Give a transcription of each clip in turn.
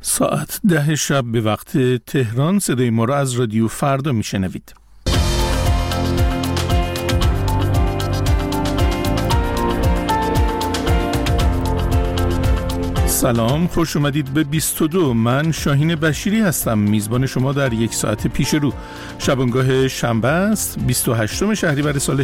ساعت 10 شب به وقت تهران صدای ما را از رادیو فردا میشنوید. سلام، خوش اومدید به 22. من شاهین بشیری هستم، میزبان شما در یک ساعت پیش رو. شبانگاه شنبه است، 28 شهریور سال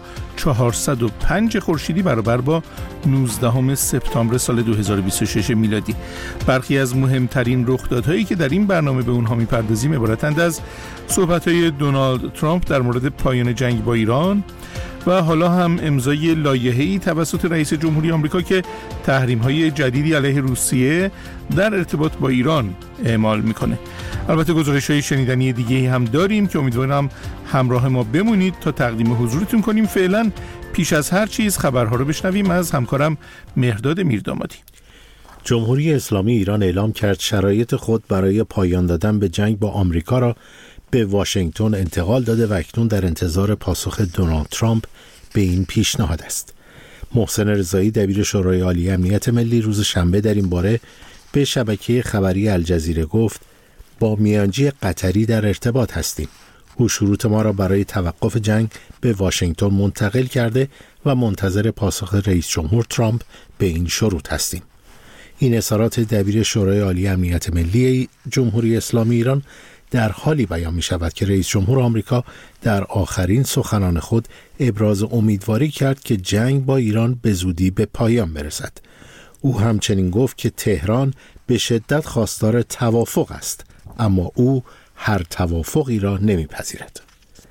1405 خورشیدی برابر با 19 سپتامبر سال 2026 میلادی. برخی از مهمترین رخدادهایی که در این برنامه به اونها میپردازیم عبارتند از صحبت‌های دونالد ترامپ در مورد پایان جنگ با ایران و حالا هم امضای لایحه‌ای توسط رئیس جمهوری آمریکا که تحریم‌های جدیدی علیه روسیه در ارتباط با ایران اعمال میکنه. البته گزارش‌های شنیدنی دیگه‌ای هم داریم که امیدوارم همراه ما بمونید تا تقدیم حضورتون کنیم. فعلا پیش از هر چیز خبرها رو بشنویم از همکارم مهرداد میردامادی. جمهوری اسلامی ایران اعلام کرد شرایط خود برای پایان دادن به جنگ با آمریکا را به واشنگتن انتقال داده و اکنون در انتظار پاسخ دونالد ترامپ به این پیشنهاد است. محسن رضایی دبیر شورای عالی امنیت ملی روز شنبه در این باره به شبکه خبری الجزیره گفت با میانجی قطری در ارتباط هستیم. او شروط ما را برای توقف جنگ به واشنگتن منتقل کرده و منتظر پاسخ رئیس جمهور ترامپ به این شروط هستیم. این اظهارات دبیر شورای عالی امنیت ملی جمهوری اسلامی ایران در حالی بیان می شود که رئیس جمهور آمریکا در آخرین سخنان خود ابراز امیدواری کرد که جنگ با ایران به زودی به پایان برسد. او همچنین گفت که تهران به شدت خواستار توافق است، اما او هر توافقی را نمیپذیرد.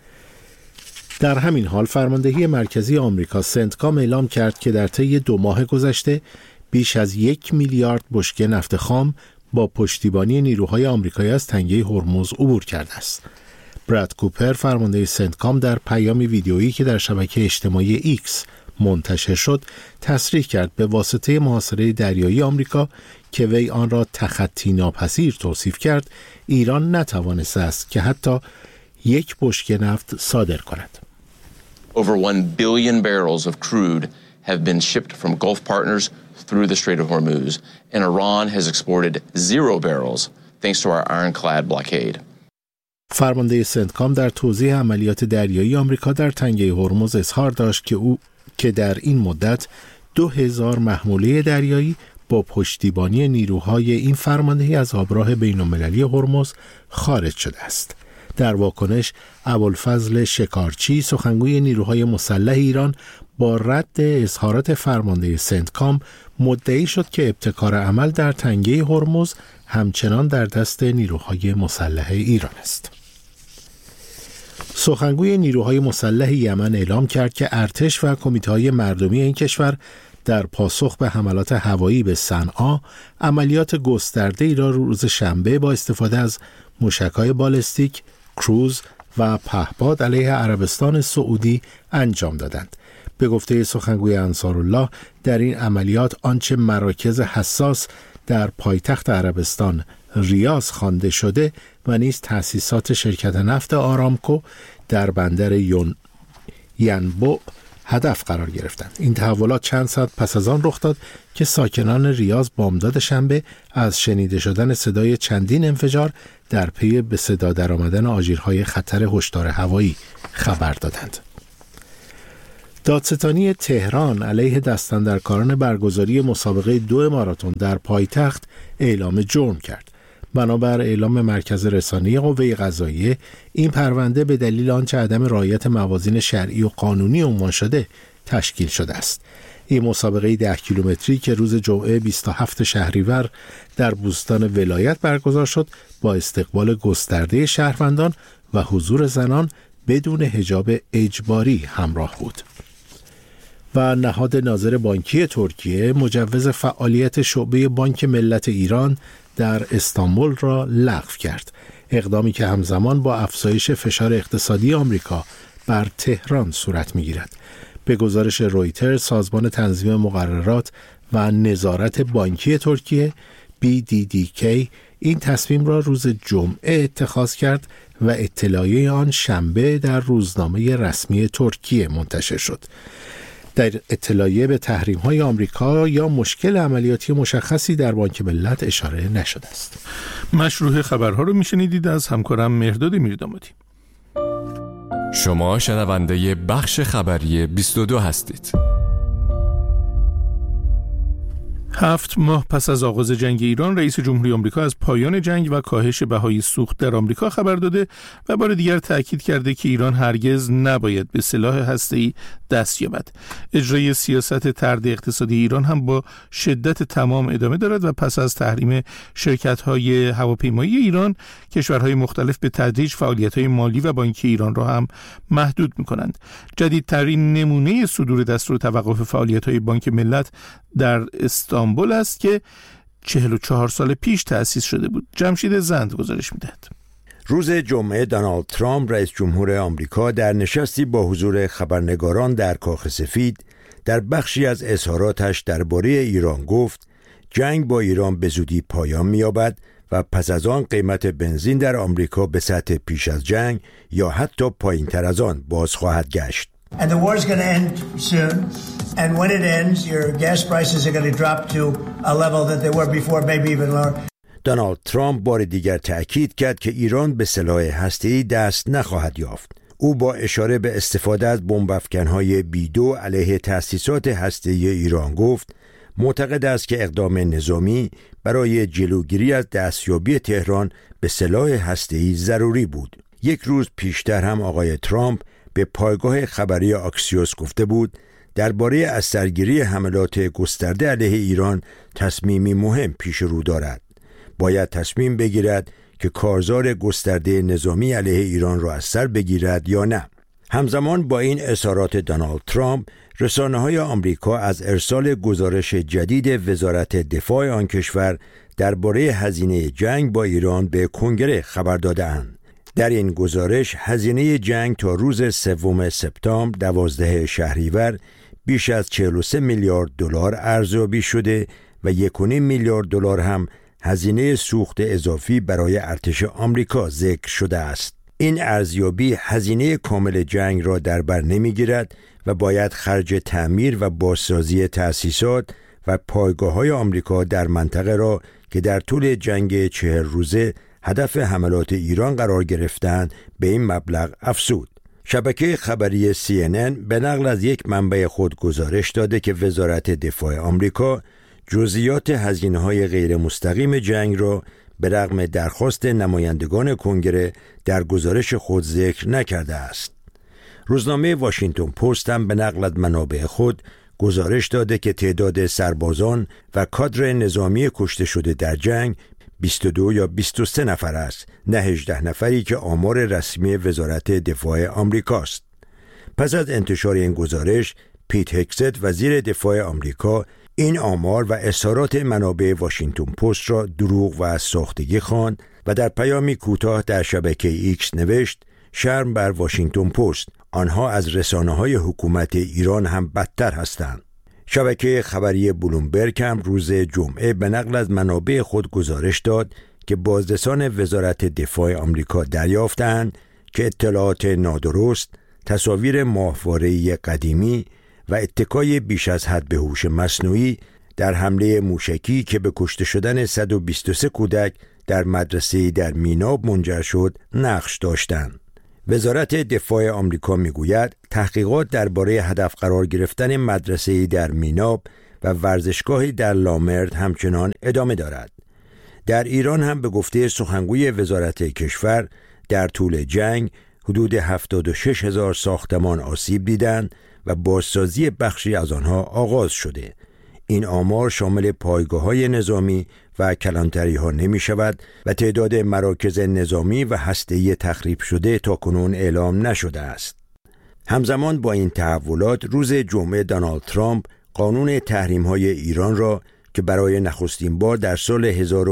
در همین حال فرماندهی مرکزی آمریکا سنتکام اعلام کرد که در طی 2 ماه گذشته بیش از 1 میلیارد بشکه نفت خام با پشتیبانی نیروهای آمریکایی از تنگه هرمز عبور کرده است. براد کوپر فرمانده سنتکام در پیامی ویدیویی که در شبکه اجتماعی ایکس منتشر شد تصریح کرد به واسطه محاصره دریایی آمریکا که وی آن را تخطی ناپذیر توصیف کرد، ایران نتوانسته است که حتی 1 بشکه نفت صادر کند. Over 1 billion barrels of crude have been shipped from Gulf partners through the Strait of Hormuz, and Iran has exported 0 barrels thanks to our ironclad blockade. فرمانده سنتکام در توضیح عملیات دریایی آمریکا در تنگه هرمز اظهار داشت که در این مدت 2000 محموله دریایی با پشتیبانی نیروهای این فرماندهی از آبراه بین‌المللی هرمز خارج شده است. در واکنش ابوالفضل شکارچی سخنگوی نیروهای مسلح ایران با رد اظهارات فرمانده سنتکام مدعی شد که ابتکار عمل در تنگه هرمز همچنان در دست نیروهای مسلح ایران است. سخنگوی نیروهای مسلح یمن اعلام کرد که ارتش و کمیته‌های مردمی این کشور در پاسخ به حملات هوایی به صنعا عملیات گسترده‌ای را روز شنبه با استفاده از موشک‌های بالستیک، کروز و پهپاد علیه عربستان سعودی انجام دادند. به گفته سخنگوی انصارالله در این عملیات آنچه مراکز حساس در پایتخت عربستان ریاض خوانده شده و نیز تأسیسات شرکت نفت آرامکو در بندر ینبع هدف قرار گرفتند. این تحولات چند ساعت پس از آن رخ داد که ساکنان ریاض بامداد شنبه از شنیده شدن صدای چندین انفجار در پی به صدا درآمدن آژیرهای خطر هشدار هوایی خبر دادند. دادستانی تهران علیه دستاندرکاران برگزاری مسابقه 2 ماراتن در پایتخت اعلام جرم کرد. بنابر اعلام مرکز رسانه‌ای قوه قضاییه، این پرونده به دلیل آنچه عدم رعایت موازین شرعی و قانونی عنوان شده تشکیل شده است. این مسابقه 10 کیلومتری که روز جمعه 27 شهریور در بوستان ولایت برگزار شد با استقبال گسترده شهروندان و حضور زنان بدون حجاب اجباری همراه بود. و نهاد ناظر بانکی ترکیه مجوز فعالیت شعبه بانک ملت ایران در استانبول را لغو کرد. اقدامی که همزمان با افزایش فشار اقتصادی آمریکا بر تهران صورت می‌گیرد. به گزارش رویترز، سازمان تنظیم مقررات و نظارت بانکی ترکیه BDDK این تصمیم را روز جمعه اتخاذ کرد و اطلاعیه آن شنبه در روزنامه رسمی ترکیه منتشر شد. در اطلاعیه به تحریم‌های آمریکا یا مشکل عملیاتی مشخصی در بانک ملت اشاره نشده است. مشروع خبرها رو میشنیدید از همکارم مهرداد میردامادی. شما شنونده بخش خبری 22 هستید. 7 ماه پس از آغاز جنگ ایران، رئیس جمهوری آمریکا از پایان جنگ و کاهش بهای سوخت در آمریکا خبر داده و بار دیگر تأکید کرده که ایران هرگز نباید به سلاح هسته‌ای دست یابد. اجرای سیاست طرد اقتصادی ایران هم با شدت تمام ادامه دارد و پس از تحریم شرکت‌های هواپیمایی ایران، کشورهای مختلف به تدریج فعالیت‌های مالی و بانکی ایران را هم محدود می‌کنند. جدیدترین نمونه صدور دستور توقف فعالیت‌های بانک ملت در استانبول است که 44 سال پیش تأسیس شده بود. جمشید زند گزارش می‌دهد. روز جمعه دونالد ترامپ رئیس جمهور آمریکا در نشستی با حضور خبرنگاران در کاخ سفید در بخشی از اظهاراتش درباره ایران گفت جنگ با ایران به زودی پایان می‌یابد و پس از آن قیمت بنزین در آمریکا به سطح پیش از جنگ یا حتی پایین‌تر از آن باز خواهد گشت. And the war is going to end soon. And when it ends, your gas prices are going to drop to a level that they were before, maybe even lower. دونالد ترامپ بار دیگر تأکید کرد که ایران به سلاح هسته‌ای دست نخواهد یافت. او با اشاره به استفاده از بمب‌افکن‌های B2 علیه تأسیسات هسته‌ای ایران گفت معتقد است که اقدام نظامی برای جلوگیری از دستیابی تهران به سلاح هسته‌ای ضروری بود. یک روز پیشتر هم آقای ترامپ به پایگاه خبری آکسیوس گفته بود درباره از سرگیری حملات گسترده علیه ایران تصمیمی مهم پیش رو دارد. باید تصمیم بگیرد که کارزار گسترده نظامی علیه ایران را از سر بگیرد یا نه. همزمان با این اظهارات دونالد ترامپ، رسانه‌های آمریکا از ارسال گزارش جدید وزارت دفاع آن کشور درباره هزینه جنگ با ایران به کنگره خبر داده‌اند. در این گزارش هزینه جنگ تا روز 3 سپتامبر 12 شهریور بیش از 43 میلیارد دلار ارزیابی شده و 1.5 میلیارد دلار هم هزینه سوخت اضافی برای ارتش آمریکا ذکر شده است. این ارزیابی هزینه کامل جنگ را در بر نمیگیرد و باید خرج تعمیر و بازسازی تأسیسات و پایگاه‌های آمریکا در منطقه را که در طول جنگ 40 روزه هدف حملات ایران قرار گرفتند به این مبلغ افزود. شبکه خبری CNN به نقل از یک منبع خود گزارش داده که وزارت دفاع آمریکا جزئیات هزینه‌های غیر مستقیم جنگ را به رغم درخواست نمایندگان کنگره در گزارش خود ذکر نکرده است. روزنامه واشنگتن پست هم به نقل از منابع خود گزارش داده که تعداد سربازان و کادر نظامی کشته شده در جنگ 22 یا 23 نفر است، نه 18 نفری که آمار رسمی وزارت دفاع آمریکاست. پس از انتشار این گزارش، پیت هگست وزیر دفاع آمریکا این آمار و اظهارات منابع واشنگتن پست را دروغ و ساختگی خواند و در پیامی کوتاه در شبکه ایکس نوشت شرم بر واشنگتن پست، آنها از رسانه‌های حکومت ایران هم بدتر هستند. شبکه خبری بلومبرگ هم روز جمعه به نقل از منابع خود گزارش داد که بازرسان وزارت دفاع آمریکا دریافتند که اطلاعات نادرست، تصاویر ماهواره‌ای قدیمی و اتکای بیش از حد به هوش مصنوعی در حمله موشکی که به کشته شدن 123 کودک در مدرسه‌ای در میناب منجر شد نقش داشتند. وزارت دفاع آمریکا میگوید تحقیقات درباره هدف قرار گرفتن مدرسه‌ای در میناب و ورزشگاهی در لامرد همچنان ادامه دارد. در ایران هم به گفته سخنگوی وزارت کشور در طول جنگ حدود 76,000 ساختمان آسیب دیدند و بازسازی بخشی از آنها آغاز شده. این آمار شامل پایگاه‌های نظامی و کلانتری‌ها نمی شود و تعداد مراکز نظامی و هسته‌ای تخریب شده تا کنون اعلام نشده است. همزمان با این تحولات روز جمعه دونالد ترامپ قانون تحریم‌های ایران را که برای نخستین بار در سال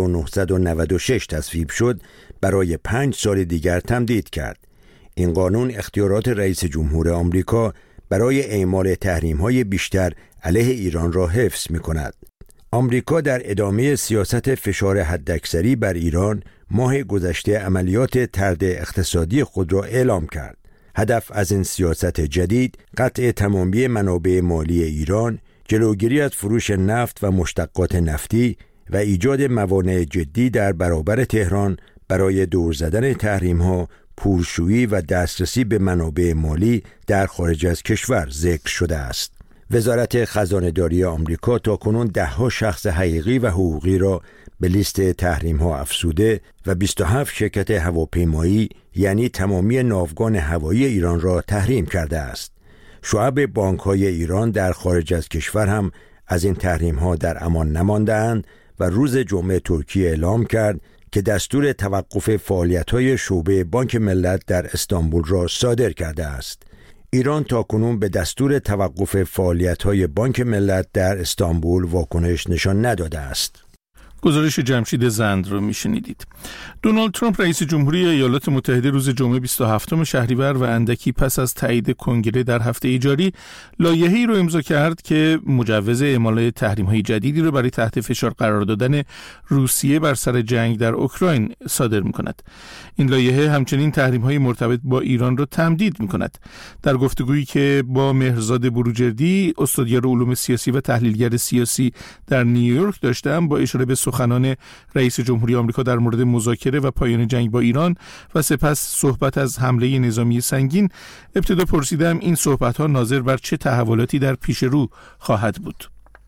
1996 تصویب شد برای 5 سال دیگر تمدید کرد. این قانون اختیارات رئیس جمهور آمریکا برای اعمال تحریم‌های بیشتر علیه ایران را حفظ می‌کند. آمریکا در ادامه سیاست فشار حداکثری بر ایران ماه گذشته عملیات طرد اقتصادی خود را اعلام کرد. هدف از این سیاست جدید قطع تمامی منابع مالی ایران، جلوگیری از فروش نفت و مشتقات نفتی و ایجاد موانع جدی در برابر تهران برای دور زدن تحریم‌ها، پولشویی و دسترسی به منابع مالی در خارج از کشور ذکر شده است. وزارت خزانه‌داری آمریکا تاکنون 10 شخص حقیقی و حقوقی را به لیست تحریم‌ها افزوده و 27 شرکت هواپیمایی یعنی تمامی ناوگان هوایی ایران را تحریم کرده است. شعب بانک‌های ایران در خارج از کشور هم از این تحریم‌ها در امان نمانده‌اند و روز جمعه ترکیه اعلام کرد که دستور توقف فعالیت‌های شعبه بانک ملت در استانبول را صادر کرده است. ایران تاکنون به دستور توقف فعالیت‌های بانک ملت در استانبول واکنش نشان نداده است. گزارش جمشید زند رو میشنیدید. دونالد ترامپ رئیس جمهوری ایالات متحده روز جمعه 27 شهریور و اندکی پس از تایید کنگره در هفته جاری لایحه‌ای رو امضا کرد که مجوز اعمال تحریم‌های جدیدی رو برای تحت فشار قرار دادن روسیه بر سر جنگ در اوکراین صادر می‌کند. این لایحه همچنین تحریم‌های مرتبط با ایران را تمدید می‌کند. در گفتگویی که با مهرزاد بروجردی، استادیار علوم سیاسی و تحلیلگر سیاسی در نیویورک داشتم، با اشاره به سخنان رئیس جمهوری آمریکا در مورد مذاکره و پایان جنگ با ایران و سپس صحبت از حمله نظامی سنگین، ابتدا پرسیدم این صحبت‌ها ناظر بر چه تحولاتی در پیش رو خواهد بود.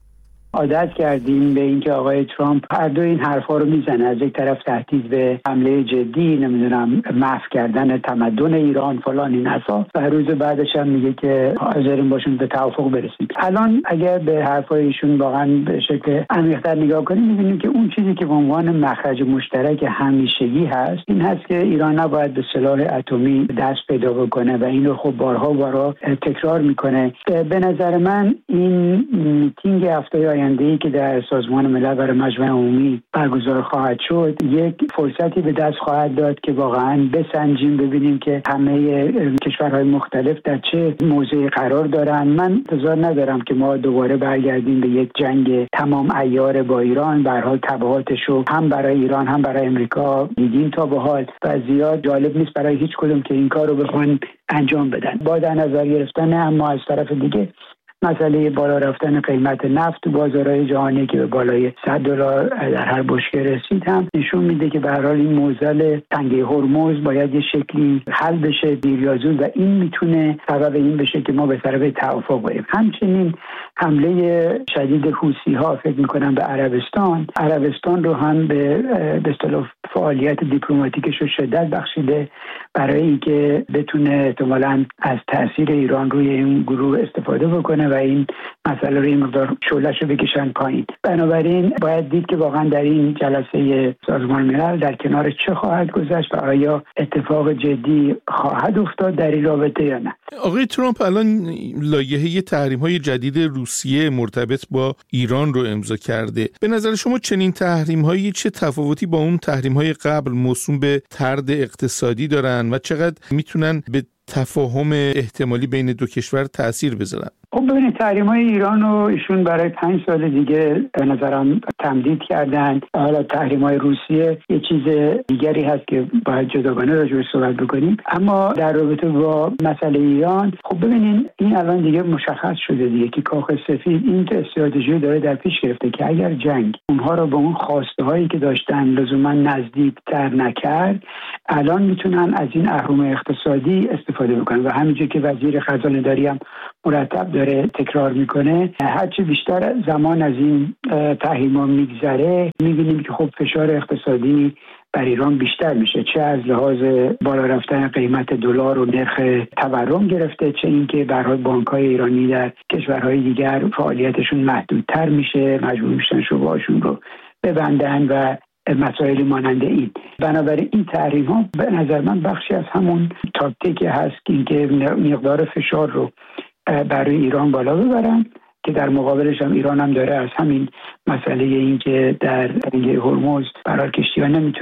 عادت کردیم به اینکه آقای ترامپ هر دو این حرفا رو میزنه، از یک طرف تهدید به حمله جدی، نمیدونم محو کردن تمدن ایران فلان این حرفا، و روز بعدش هم میگه که حاضریم باشون به توافق برسیم. الان اگر به حرفای ایشون واقعا به شکل عمیق‌تر نگاه کنیم میبینیم که اون چیزی که به عنوان مخرج مشترک همیشگی هست این هست که ایران نباید به سلاح اتمی دست پیدا بکنه و این رو خب بارها تکرار میکنه. به نظر من این میتینگ هفته آینده‌ای که در سازمان ملل برای مجمع عمومی برگزار خواهد شد یک فرصتی به دست خواهد داد که واقعا بسنجیم، ببینیم که همه کشورهای مختلف در چه موضعی قرار دارن. من انتظار ندارم که ما دوباره برگردیم به یک جنگ تمام عیار با ایران. به هر حال تبعاتش رو هم برای ایران هم برای امریکا دیدیم تا به حال و زیاد جالب نیست برای هیچ کدوم که این کار رو بخوان انجام بدن. با در نظر گرفتن اما از طرف دیگه مسئله بالا رفتن قیمت نفت تو بازارهای جهانی که به بالای $100 در هر بشکه رسید هم نشون میده که به هر حال این معضل تنگه هرمز باید یه شکلی حل بشه دیر یا زود و این میتونه سبب این بشه که ما به طرف توافق بریم. همچنین حمله شدید حوثی‌ها فکر میکنم به عربستان رو هم به اصطلاح فعالیت دیپلماتیکش رو شدت بخشیده برای اینکه بتونه احتمالاً از تاثیر ایران روی این گروه استفاده بکنه و این مسئله رو این مقدار شعله‌شو بکشن پایین. بنابراین باید دید که واقعا در این جلسه سازمان ملل در کنار چه خواهد گذشت و آیا اتفاق جدی خواهد افتاد در این رابطه یا نه. آقای ترامپ الان لایحه تحریم‌های جدید روسیه مرتبط با ایران رو امضا کرده. به نظر شما چنین تحریم‌هایی چه تفاوتی با اون تحریم‌های قبل موسوم به طرد اقتصادی دارن و چقدر میتونن به تفاهم احتمالی بین دو کشور تأثیر بذارن؟ خب ببینید تحریم‌های ایران رو ایشون برای 5 سال دیگه به نظرم تمدید کردن. حالا تحریم‌های روسیه یه چیز دیگری هست که باید جداگانه راجعش صحبت بکنیم. اما در رابطه با مسئله ایران خب ببینید این الان دیگه مشخص شده دیگه که کاخ سفید این استراتژی داره در پیش گرفته که اگر جنگ اونها رو به اون خواسته‌هایی که داشتن لزوما نزدیک‌تر نکرد، الان میتونن از این اهرم اقتصادی استفاده بکنن و همینجور که وزیر خزانه‌داری هم مرتب داره تکرار میکنه، هرچی بیشتر زمان از این تحریم‌ها میگذره میبینیم که خب فشار اقتصادی بر ایران بیشتر میشه، چه از لحاظ بالا رفتن قیمت دلار و نرخ تورم گرفته، چه اینکه به هر حال بانک‌های ایرانی در کشورهای دیگر فعالیتشون محدودتر میشه، مجبور میشن شعبه‌هاشون رو ببندن و مسائلی مانند این. بنابراین این تحریم‌ها به نظر من بخشی از همون تاکتیکی هست که مقدار فشار رو برای ایران بالا ببرن که در مقابلش هم ایران هم داره از همین مسئله این که در تنگه هرمز برای کشتی‌ها نمیتونن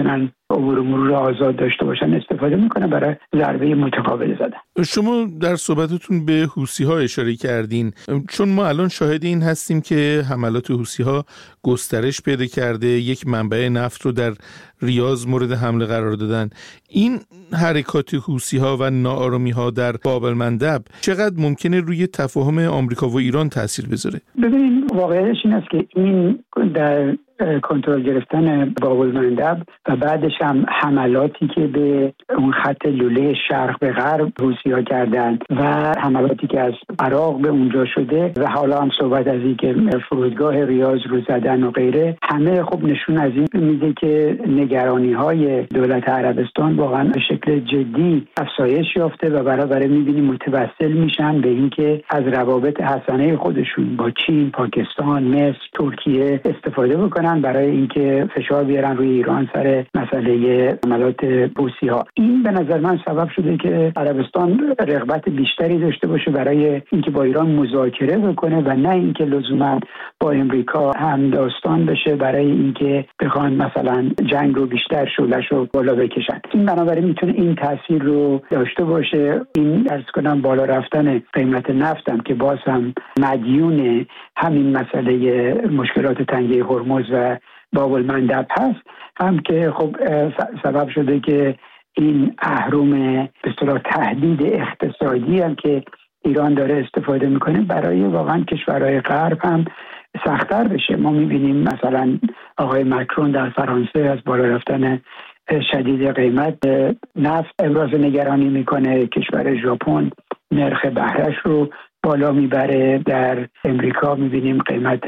عبور و مرور آزاد داشته باشن استفاده میکنه برای ضربه متقابل زدن. شما در صحبتتون به حوثی‌ها اشاره کردین، چون ما الان شاهد این هستیم که حملات حوثی‌ها گسترش پیدا کرده، یک منبع نفت رو در ریاض مورد حمله قرار دادن. این حرکات حوثی‌ها و ناآرامی‌ها در باب المندب چقدر ممکنه روی تفاهم آمریکا و ایران تاثیر بذاره؟ ببینید واقعیتش این است که این در کنترل گرفتن باب المندب و بعدش هم حملاتی که به اون خط لوله شرق به غرب حوثی‌ها کردن و حملاتی که از عراق به اونجا شده و حالا هم صحبت از این که فرودگاه ریاض رو زدن و غیره، همه خب نشون از این میده که نگرانی‌های دولت عربستان واقعا به شکل جدی افزایش یافته و برابر می‌بینیم متوسل میشن به اینکه از روابط حسنه خودشون با چین، پاکستان، مصر، ترکیه استفاده بکنن برای اینکه فشار بیارن روی ایران سر مسئله حملات حوثی‌ها. این به نظر من سبب شده که عربستان رغبت بیشتری داشته باشه برای اینکه با ایران مذاکره بکنه و نه اینکه لزوما با امریکا هم داستان بشه برای اینکه بخوان مثلا جنگ رو بیشتر شعله‌ش رو بالا بکشن. این بنابراین میتونه این تاثیر رو داشته باشه. این عرض کنم بالا رفتن قیمت نفت هم که باز هم مدیون همین مسئله مشکلات تنگه هرمز و باب المندب هست، هم که خب سبب شده که این اهرم به اصطلاح تهدید اقتصادی هم که ایران داره استفاده میکنه برای واقعا کشورهای غرب هم سخت‌تر بشه. ما میبینیم مثلا آقای مکرون در فرانسه از بالا رفتن شدید قیمت نفت ابراز نگرانی میکنه، کشور ژاپن نرخ بهره‌اش رو بالا میبره، در امریکا میبینیم قیمت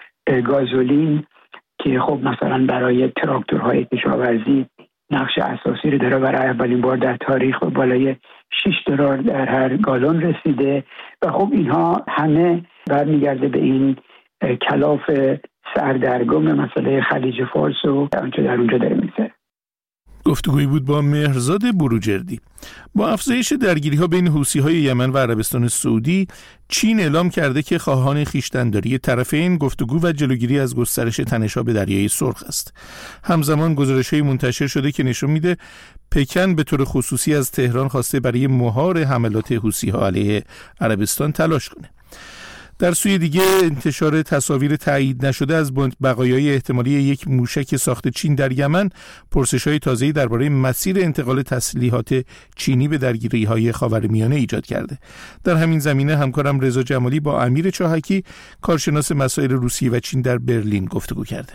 گازولین که خب مثلا برای تراکتورهای کشاورزی نقش اساسی رو داره، برای اولین بار در تاریخ بالای $6 در هر گالون رسیده و خب اینها همه برمیگرده به این کلاف سردرگم مسئله خلیج فارس و آنچه در اونجا داره میگذره. گفتگویی بود با مهرزاد بروجردی. با افزایش درگیری‌ها بین حوثی‌های یمن و عربستان سعودی، چین اعلام کرده که خواهان خویشتن‌داری طرفین گفتگو و جلوگیری از گسترش تنش‌ها به دریای سرخ است. همزمان گزارش‌های منتشر شده که نشون میده پکن به طور خصوصی از تهران خواسته برای مهار حملات حوثی‌ها علیه عربستان تلاش کنه. در سوی دیگه انتشار تصاویر تایید نشده از بقایای احتمالی یک موشک ساخت چین در یمن پرسش‌های تازه‌ای درباره مسیر انتقال تسلیحات چینی به درگیری‌های خاورمیانه ایجاد کرده. در همین زمینه همکارم رضا جمالی با امیر چاهکی، کارشناس مسائل روسیه و چین در برلین گفتگو کرده.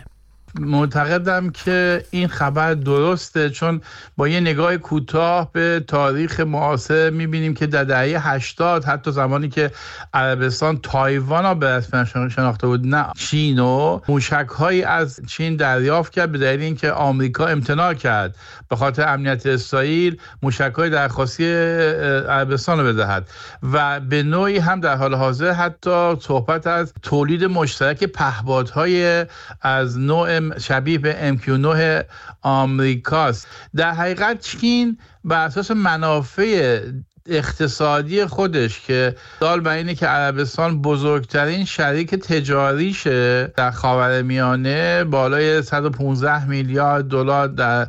معتقدم که این خبر درسته، چون با یه نگاه کوتاه به تاریخ معاصر میبینیم که در دهه 80 حتی زمانی که عربستان تایوان را به رسمیت شناخته بود، نه چین، و موشک‌هایی از چین دریافت کرد به دلیل اینکه آمریکا امتناع کرد به خاطر امنیت اسرائیل موشک‌های درخواستی عربستان رو بدهد و به نوعی هم در حال حاضر حتی صحبت از تولید مشترک پهپادهای از نوع شبیه به MQ-9 آمریکاست. در حقیقت چین بر اساس منافع اقتصادی خودش که دال بر اینه که عربستان بزرگترین شریک تجاریشه در خاورمیانه، بالای 115 میلیارد دلار در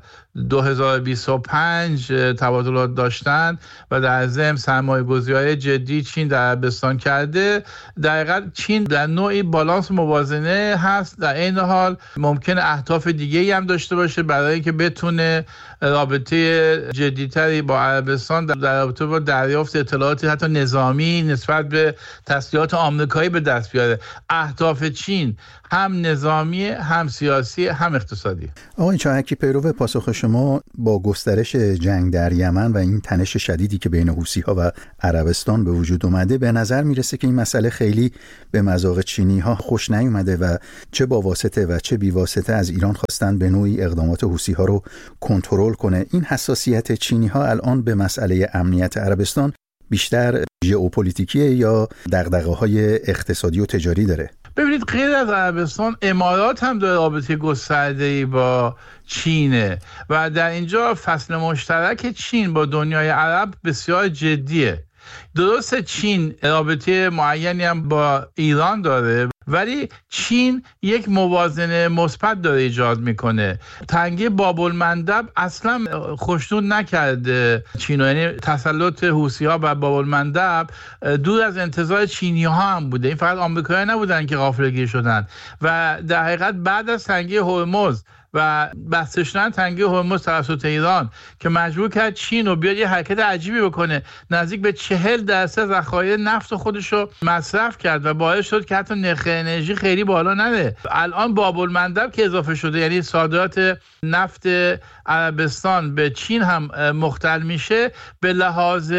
2025 تبادلات داشتن و در ضمن سرمایه‌گذاری جدی چین در عربستان کرده. در حقیقت چین در نوعی بالانس موازنه هست، در این حال ممکنه اهداف دیگه‌ای هم داشته باشه برای اینکه بتونه رابطه جدی‌تری با عربستان در رابطه با دریافت اطلاعاتی حتی نظامی نسبت به تسلیحات آمریکایی به دست بیاره. اهداف چین هم نظامی، هم سیاسی، هم اقتصادی. آقای چاهکی، پیرو پاسخ شما با گسترش جنگ در یمن و این تنش شدیدی که بین حوثی‌ها و عربستان به وجود اومده، به نظر میرسه که این مسئله خیلی به مذاق چینی‌ها خوش نیومده و چه با واسطه و چه بی واسطه از ایران خواستن به نوعی اقدامات حوثی‌ها رو کنترل کنه. این حساسیت چینی‌ها الان به مسئله امنیت عربستان بیشتر ژئوپلیتیکیه یا دغدغه‌های اقتصادی و تجاری داره؟ ببینید، غیر از عربستان امارات هم داره رابطه گسترده‌ای با چینه و در اینجا فصل مشترک چین با دنیای عرب بسیار جدیه. درسته چین رابطه معینی هم با ایران داره ولی چین یک موازنه مثبت داره ایجاد میکنه. تنگه باب‌المندب اصلا خوشنود نکرده چین، یعنی تسلط حوثی‌ها بر باب‌المندب دور از انتظار چینی‌ها هم بوده. این فقط آمریکایی‌ها نبودن که غافلگیر شدن و در حقیقت بعد از تنگه هرمز و بسته شدن تنگه هرمز توسط ایران که مجبور کرد چین رو بیاد یه حرکت عجیبی بکنه، نزدیک به 40% ذخایر نفت خودش رو مصرف کرد و باعث شد که حتی نرخ انرژی خیلی بالا نره. الان باب‌المندب که اضافه شده، یعنی صادرات نفت عربستان به چین هم مختل میشه، به لحاظ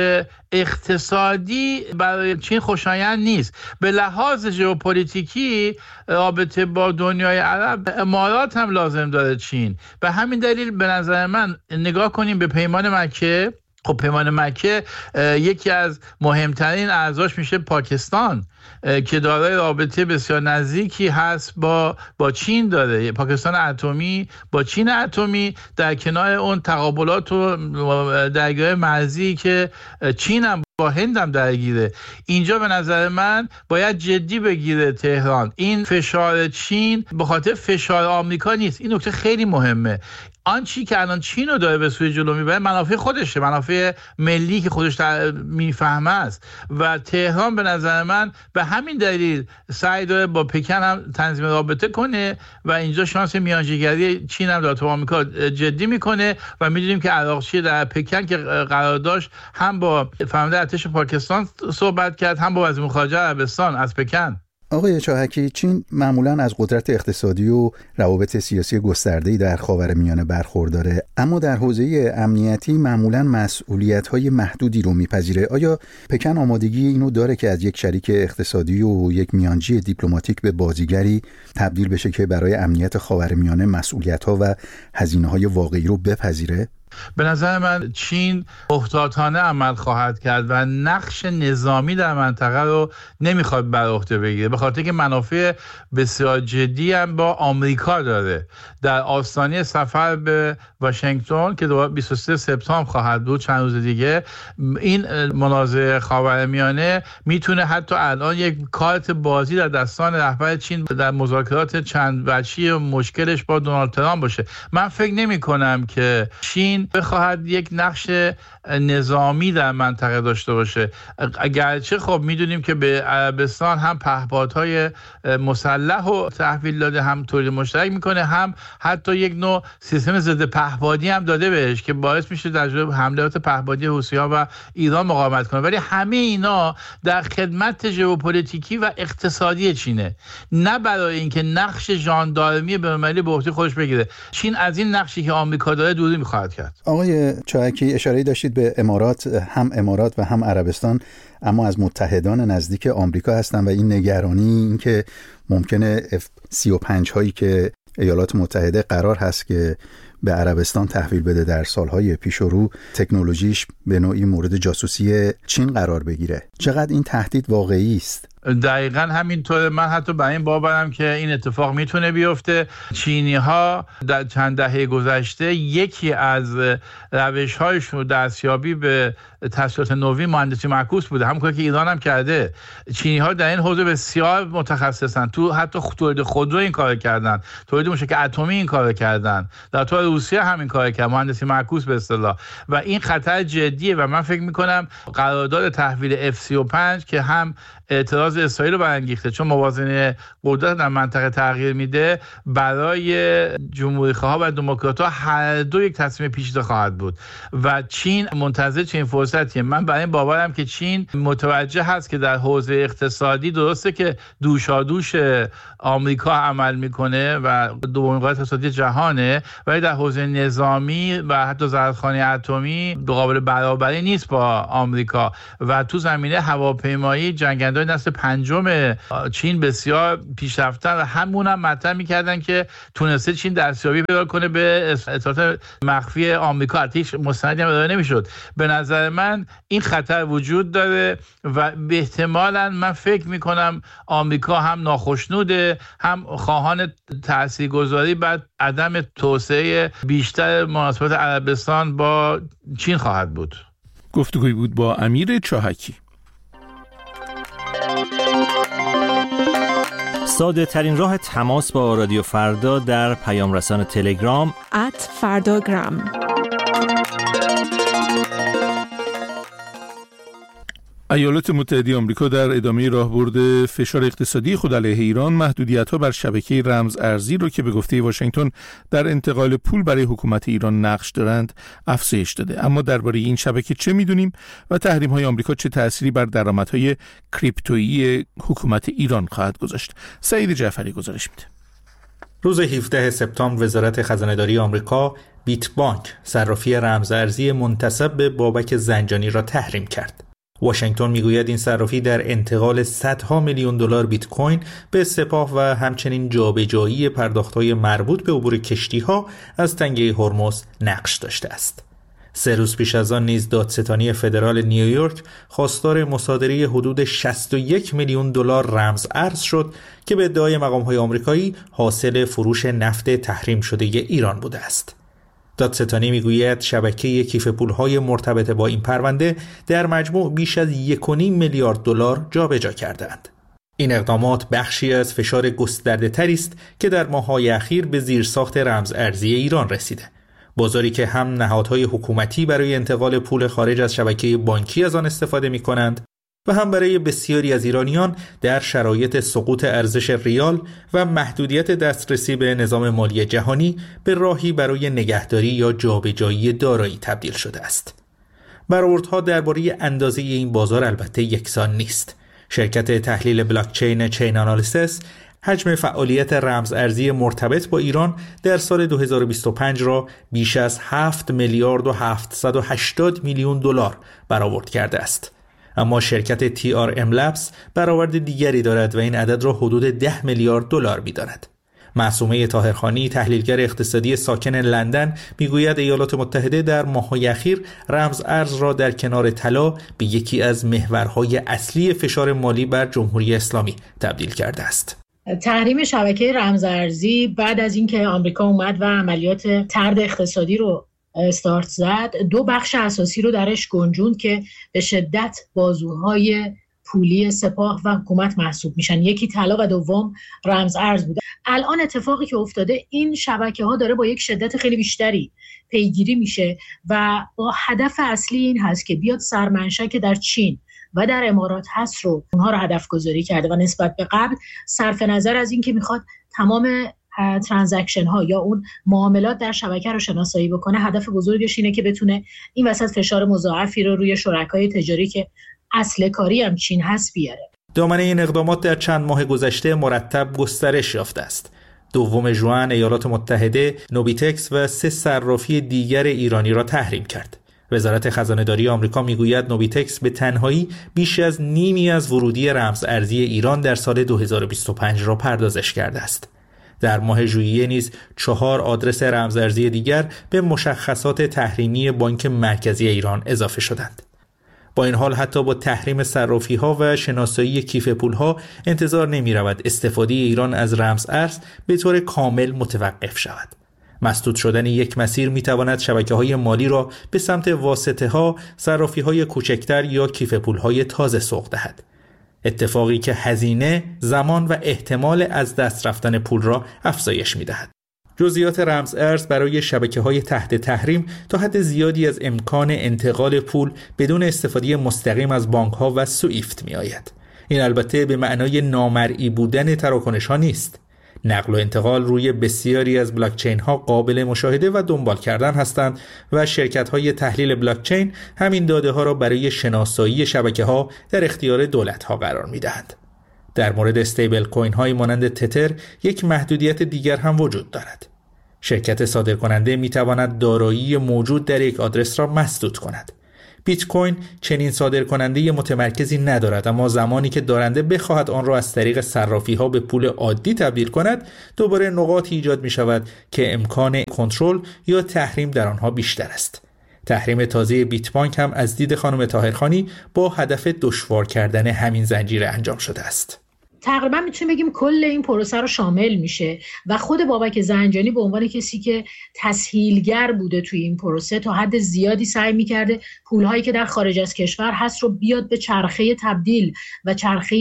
اقتصادی برای چین خوشایند نیست. به لحاظ ژئوپلیتیکی رابطه با دنیای عرب، امارات هم لازم داره چین. به همین دلیل به نظر من نگاه کنیم به پیمان مکه. خب پیمان مکه یکی از مهمترین اعضاش میشه پاکستان که دارای رابطه بسیار نزدیکی هست با چین داره. پاکستان اتمی با چین اتمی، در کنار اون تقابلات و درگیری مرزی که چین هم با هند هم درگیره. اینجا به نظر من باید جدی بگیره تهران. این فشار چین به خاطر فشار آمریکا نیست. این نکته خیلی مهمه. آن چی که الان چین رو داره به سوی جلو میبره منافع خودشه، منافع ملی که خودش میفهمه است و تهران به نظر من به همین دلیل سعی داره با پکن هم تنظیم رابطه کنه و اینجا شانس میانجیگری چین هم داره با آمریکا جدی میکنه و میدونیم که عراقچی در پکن که قرار داشت هم با فرمانده ارتش پاکستان صحبت کرد، هم با وزیر خارجه عربستان از پکن. آقای چاهکی، چین معمولاً از قدرت اقتصادی و روابط سیاسی گسترده‌ای در خاورمیانه برخورداره، اما در حوزه امنیتی معمولاً مسئولیت‌های محدودی رو میپذیره. آیا پکن آمادگی اینو داره که از یک شریک اقتصادی و یک میانجی دیپلماتیک به بازیگری تبدیل بشه که برای امنیت خاورمیانه مسئولیت‌ها و هزینه‌های واقعی رو بپذیره؟ به نظر من چین محتاطانه عمل خواهد کرد و نقش نظامی در منطقه رو نمیخواد بر عهده بگیره، به خاطر که منافع بسیار جدی هم با آمریکا داره. در آستانه سفر به واشنگتن که 23 سپتامبر خواهد بود، چند روز دیگه، این مناظره خاورمیانه میتونه حتی الان یک کارت بازی در دستان رهبر چین در مذاکرات چند وجهی مشکلش با دونالد ترامپ باشه. من فکر نمی کنم که چین بخواهد یک نقش نظامی در منطقه داشته باشه، اگرچه خب میدونیم که به عربستان هم پهپادهای مسلح و تحویل داده، هم تولید مشترک میکنه، هم حتی یک نوع سیستم ضد پهپادی هم داده بهش که باعث میشه در جلوی حملات پهپادی حوثی‌ها و ایران مقاومت کنه. ولی همه اینا در خدمت ژئوپلیتیکی و اقتصادی چینه، نه برای اینکه نقش ژاندارمی بین‌المللی به عهده خودش بگیره. چین از این نقشی که آمریکا داره دوری میخواهد کرد. آقای چاهکی، اشاره داشتید به امارات، هم امارات و هم عربستان اما از متحدان نزدیک آمریکا هستن و این نگرانی این که ممکنه F-35 هایی که ایالات متحده قرار هست که به عربستان تحویل بده در سالهای پیش رو تکنولوژیش به نوعی مورد جاسوسی چین قرار بگیره. چقدر این تهدید واقعی است؟ دقیقاً همینطوره. من حتی به این باورم که این اتفاق میتونه بیفته. چینی‌ها در چند دهه گذشته یکی از روش‌هایشون دستیابی به تسهیلات نوین مهندسی معکوس بوده، همون کاری که ایران هم کرده. چینی‌ها در این حوزه بسیار متخصصن، تو حتی تولید خودرو این کارو کردن، تولید موشک اتمی این کارو کردن، در تو روسیه هم این کارو کردن، مهندسی معکوس به اصطلاح. و این خطر جدیه و من فکر می‌کنم قرارداد تحویل F-35 که هم اعتراض اسرائیل رو برانگیخته چون موازنه قدرت در منطقه تغییر میده، برای جمهوری‌خواها و دموکرات‌ها هر دو یک تصمیم پیچیده خواهد بود و چین منتظر چنین فرصتیه. من برای این باورم که چین متوجه هست که در حوزه اقتصادی درسته که دوشادوش آمریکا عمل میکنه و دومین قدرت اقتصادی جهانه، ولی در حوزه نظامی و حتی ضربه‌خانه اتمی قابل برابری نیست با آمریکا و تو زمینه هواپیمایی جنگنده نسل پنجم چین بسیار پیشرفتن و همون هم مطرح می‌کردن که تونسته چین دستیابی پیدا کنه به اطلاعات مخفی آمریکا، ارتش مستندی هم ارائه نمی‌شد. به نظر من این خطر وجود داره و به احتمالاً من فکر می‌کنم آمریکا هم ناخشنوده، هم خواهان تاثیرگذاری بر عدم توسعه بیشتر مناسبات عربستان با چین خواهد بود. گفتگوی بود با امیر چاهکی. ساده ترین راه تماس با رادیو فردا در پیام رسان تلگرام @فرdagram. ایالات متحده آمریکا در ادامه راهبرد فشار اقتصادی خود علیه ایران محدودیت‌ها بر شبکه رمز ارزی رو که به گفته واشنگتن در انتقال پول برای حکومت ایران نقش دارند افزایش داده. اما درباره این شبکه چه می‌دونیم و تحریم‌های آمریکا چه تأثیری بر درآمدهای کریپتویی حکومت ایران خواهد گذاشت؟ سعید جعفری گزارش میده. روز 17 سپتامبر وزارت خزانه‌داری آمریکا بیت بانک صرافی رمز ارزی منتسب به بابک زنجانی را تحریم کرد. واشنگتن میگوید این صرافی در انتقال صدها میلیون دلار بیت کوین به سپاه و همچنین جابجایی پرداخت‌های مربوط به عبور کشتی‌ها از تنگه هرمز نقش داشته است. 3 روز پیش از آن نیز دادستانی فدرال نیویورک خواستار مصادره حدود 61 میلیون دلار رمز ارز شد که به ادعای مقام‌های آمریکایی حاصل فروش نفت تحریم شده ایران بوده است. دادستانی میگوید شبکه کیف پول‌های مرتبط با این پرونده در مجموع بیش از 1.5 میلیارد دلار جابجا کردند. این اقدامات بخشی از فشار گسترده‌تری است که در ماه‌های اخیر به زیرساخت رمز ارزی ایران رسیده. بازاری که هم نهادهای حکومتی برای انتقال پول خارج از شبکه بانکی از آن استفاده می‌کنند و هم برای بسیاری از ایرانیان در شرایط سقوط ارزش ریال و محدودیت دسترسی به نظام مالی جهانی به راهی برای نگهداری یا جابجایی دارایی تبدیل شده است. برآوردها درباره اندازه این بازار البته یکسان نیست. شرکت تحلیل بلاکچین چین آنالیسیس حجم فعالیت رمز ارزی مرتبط با ایران در سال 2025 را بیش از 7 میلیارد و 780 میلیون دلار برآورد کرده است. اما شرکت TRM Labs برآورد دیگری دارد و این عدد را حدود 10 میلیارد دلار می‌داند. معصومه طاهرخانی تحلیلگر اقتصادی ساکن لندن میگوید ایالات متحده در ماه‌های اخیر رمز ارز را در کنار طلا به یکی از محورهای اصلی فشار مالی بر جمهوری اسلامی تبدیل کرده است. تحریم شبکه رمز ارزی بعد از اینکه آمریکا اومد و عملیات طرد اقتصادی رو استارت زد، 2 بخش اساسی رو درش گنجوند که به شدت بازوهای پولی سپاه و حکومت محسوب میشن. یکی طلا و دوم رمز ارز بوده. الان اتفاقی که افتاده این شبکه ها داره با یک شدت خیلی بیشتری پیگیری میشه و با هدف اصلی این هست که بیاد سرمنشأ که در چین و در امارات هست رو اونها رو هدف گذاری کرده و نسبت به قبل صرف نظر از این که میخواد تمام ترانزکشن ها یا اون معاملات در شبکه رو شناسایی بکنه، هدف بزرگش اینه که بتونه این وسط فشار مضاعفی رو روی شرکای تجاری که اصل کاری هم چین هست بیاره. دامنه این اقدامات در چند ماه گذشته مرتب گسترش یافته است. 2 ژوئن ایالات متحده نوبیتکس و 3 صرافی دیگر ایرانی را تحریم کرد. وزارت خزانه‌داری آمریکا میگوید نوبیتکس به تنهایی بیش از نیمی از ورودی رمز ارزی ایران در سال 2025 را پردازش کرده است. در ماه ژوئیه نیز 4 آدرس رمز ارزی دیگر به مشخصات تحریمی بانک مرکزی ایران اضافه شدند. با این حال حتی با تحریم صرافی‌ها و شناسایی کیف پول‌ها انتظار نمی‌رود استفاده ایران از رمز ارز به طور کامل متوقف شود. مسدود شدن یک مسیر می‌تواند شبکه‌های مالی را به سمت واسطه‌ها، صرافی‌های کوچکتر یا کیف پول‌های تازه سوق دهد. اتفاقی که هزینه، زمان و احتمال از دست رفتن پول را افزایش می‌دهد. جزئیات رمز ارز برای شبکه‌های تحت تحریم تا حد زیادی از امکان انتقال پول بدون استفاده مستقیم از بانک‌ها و سوئیفت می‌آید. این البته به معنای نامرئی بودن تراکنش‌ها نیست. نقل و انتقال روی بسیاری از بلاکچین‌ها قابل مشاهده و دنبال کردن هستند و شرکت‌های تحلیل بلاکچین همین داده‌ها را برای شناسایی شبکه‌ها در اختیار دولت‌ها قرار می‌دهند. در مورد استیبل کوین های مانند تتر یک محدودیت دیگر هم وجود دارد. شرکت صادرکننده می تواند دارایی موجود در یک آدرس را مسدود کند. بیت کوین چنین صادرکننده متمرکزی ندارد، اما زمانی که دارنده بخواهد آن را از طریق صرافی ها به پول عادی تبدیل کند، دوباره نقاطی ایجاد می شود که امکان کنترل یا تحریم در آنها بیشتر است. تحریم تازه بیت بانک هم از دید خانم طاهرخانی با هدف دشوار کردن همین زنجیره انجام شده است. تقریبا میتونیم بگیم کل این پروسه رو شامل میشه و خود بابک زنجانی به عنوان کسی که تسهیلگر بوده توی این پروسه تا حد زیادی سعی میکرده پولهایی که در خارج از کشور هست رو بیاد به چرخه تبدیل و چرخه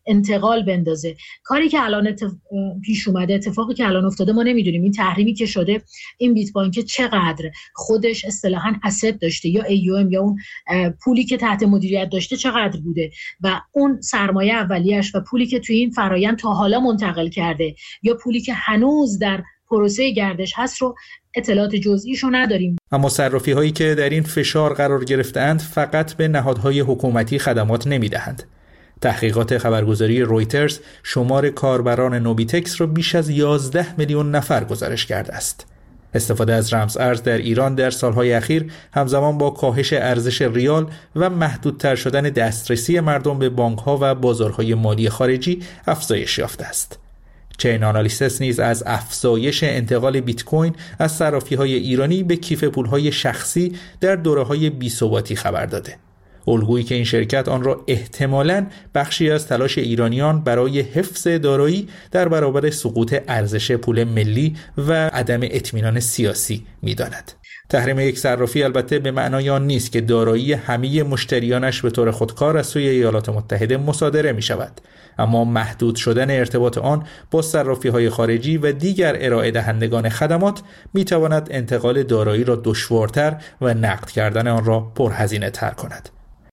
انتقال بندازه. کاری که الان پیش اومده، اتفاقی که الان افتاده، ما نمیدونیم این تحریمی که شده این بیت کوین که چقدر خودش اصطلاحاً اسید داشته یا AUM یا اون پولی که تحت مدیریت داشته چقدر بوده و اون سرمایه اولیه‌اش و پولی که توی این فرآیند تا حالا منتقل کرده یا پولی که هنوز در پروسه گردش هست رو اطلاعات جزئیشو نداریم. اما صرافی هایی که در این فشار قرار گرفتند فقط به نهادهای حکومتی خدمات نمیدهند. تحقیقات خبرگزاری رویترز شمار کاربران نوبیتکس را بیش از 11 میلیون نفر گزارش کرده است. استفاده از رمز ارز در ایران در سالهای اخیر همزمان با کاهش ارزش ریال و محدودتر شدن دسترسی مردم به بانک‌ها و بازارهای مالی خارجی افزایش یافته است. چین آنالیسیس نیز از افزایش انتقال بیت کوین از صرافی‌های ایرانی به کیف پول‌های شخصی در دوره‌های بی‌ثباتی خبر داده. الگویی که این شرکت آن را احتمالاً بخشی از تلاش ایرانیان برای حفظ دارایی در برابر سقوط ارزش پول ملی و عدم اطمینان سیاسی می‌داند. تحریم یک صرافی البته به معنای آن نیست که دارایی همه مشتریانش به طور خودکار از سوی ایالات متحده مصادره می شود، اما محدود شدن ارتباط آن با صرافی‌های خارجی و دیگر ارائه دهندگان خدمات می تواند انتقال دارایی را دشوارتر و نقد کردن آن را پرهزینه تر کند.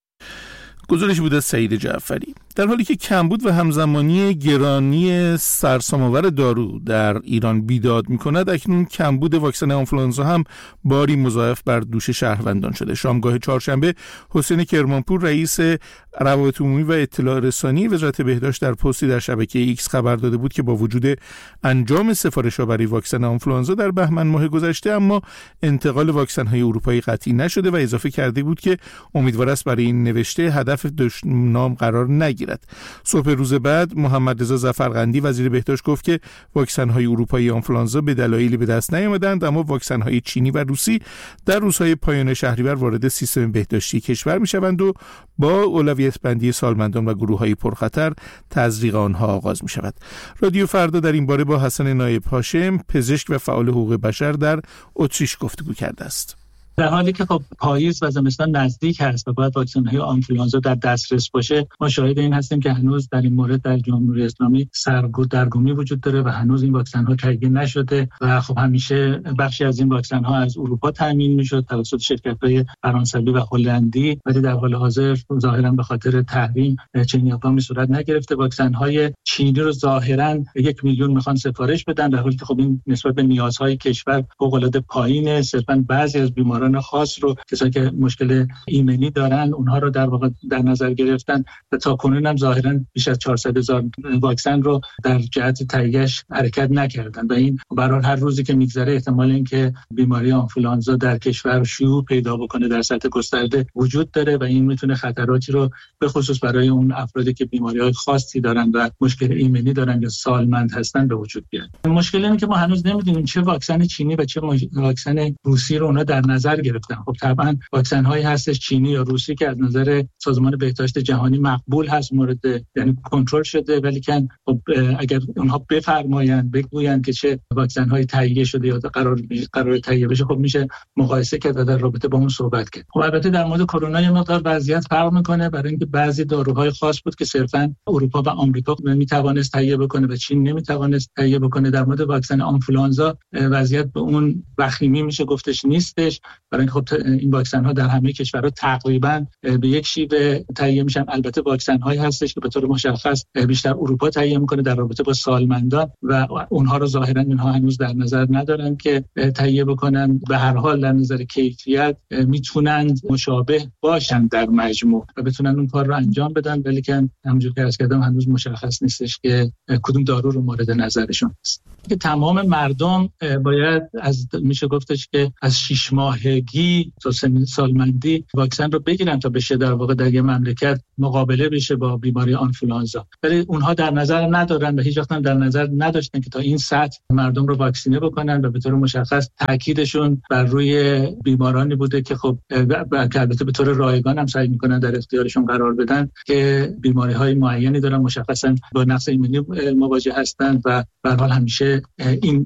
گزارش بود از سعید جعفری. در حالی که کمبود و همزمانی گرانی سرسام‌آور دارو در ایران بیداد می‌کند، اکنون کمبود واکسن آنفولانزا هم باری مضاعف بر دوش شهروندان شده. شامگاه چهارشنبه حسین کرمانپور رئیس روابط عمومی و اطلاع رسانی وزارت بهداشت در پستی در شبکه ایکس خبر داده بود که با وجود انجام سفارش‌ها برای واکسن آنفولانزا در بهمن ماه گذشته، اما انتقال واکسن‌های اروپایی قطعی نشده و اضافه کرده بود که امیدوار است برای این نوشته هدف دشنام قرار نگیرد. صبح روز بعد محمد رضا ظفرقندی وزیر بهداشت گفت که واکسن‌های اروپایی آنفولانزا به دلایلی به دست نیامدند، اما واکسن‌های چینی و روسی در روزهای پایان شهریور وارد سیستم بهداشتی کشور می‌شوند و با اولویت بندی سالمندان و گروه‌های پرخطر تزریق آنها آغاز می‌شود. رادیو فردا در این باره با حسن نایب هاشم، پزشک و فعال حقوق بشر در اتریش گفتگو کرده است. در حالی که خب پاییز و زمستان نزدیک هست و باید واکسن‌های آنفولانزا در دسترس باشه، ما شاهد این هستیم که هنوز در این مورد در جمهوری اسلامی سرگرمی وجود داره و هنوز این واکسن‌ها تهیه نشده و خب همیشه بخشی از این واکسن‌ها از اروپا تامین میشد توسط شرکت‌های فرانسوی و هلندی، ولی در حال حاضر ظاهراً به خاطر تحریم چنین اقدامی صورت نگرفته. واکسن‌های چینی رو ظاهراً 1 میلیون میخوان سفارش بدن، در حالی که خب این نسبت به نیازهای کشور فوق‌العاده پایینه. صرفاً بعضی از بیماران خاص رو، کسایی که مشکل ایمنی دارن، اونها رو در واقع در نظر گرفتن و تا کنون هم ظاهراً بیش از 400,000 واکسن رو در جهت تهیه‌اش حرکت نکردن و این برای هر روزی که میگذره احتمال اینکه بیماری آنفولانزا در کشور شیوع پیدا بکنه در سطح گسترده وجود داره و این میتونه خطراتی رو به خصوص برای اون افرادی که بیماری‌های خاصی دارن و مشکل ایمنی دارن یا سالمند هستن به وجود بیاره. مشکل اینه که ما هنوز نمیدونیم چه واکسن چینی و چه واکسن روسی رو اونا در نظر گرفتن. خب طبعا واکسن هایی هستش چینی یا روسی که از نظر سازمان بهداشت جهانی مقبول هست، مورد یعنی کنترل شده، ولی که خب اگر اونها بفرمایند بگویند که چه واکسن هایی تهیه شده یا قرار تهیه بشه، خب میشه مقایسه کرد و در رابطه با اون صحبت کرد. خب البته در مورد کرونا یه مقدار وضعیت فرق میکنه، برای اینکه بعضی داروهای خاص بود که صرفا اروپا و آمریکا میتوانست تهیه بکنه و چین نمیتوانست تهیه بکنه. در مورد واکسن آنفولانزا وضعیت به اون وخیمی میشه گفتش نیستش، برای اینکه خب این واکسن ها در همه کشورها تقریبا به یک شیوه تهیه میشن. البته واکسن هایی هستش که به طور مشخص بیشتر اروپا تهیه میکنه در رابطه با سالمندان و اونها رو ظاهرا اینها هنوز در نظر ندارن که تهیه بکنن. به هر حال در نظر کیفیت میتونن مشابه باشن در مجموع و بتونن اون کار رو انجام بدن، ولی که همونجوری که عرض کردم هنوز مشخص نیستش که کدوم دارو رو مورد نظرشون است. که تمام مردم باید میشه گفتش که از 6 ماهگی تا سالمندی واکسن رو بگیرن تا بشه در واقع در یه مملکت مقابله بشه با بیماری آنفولانزا، ولی اونها در نظر ندارن و هیچ وقت هم در نظر نداشتن که تا این سطح مردم رو واکسینه بکنن و به طور مشخص تاکیدشون بر روی بیمارانی بوده که خب البته به طور رایگان هم سعی میکنن در اختیارشون قرار بدن که بیماری‌های معینی دارن، مشخصا با نقص ایمنی مواجه هستن و به هر حال همیشه این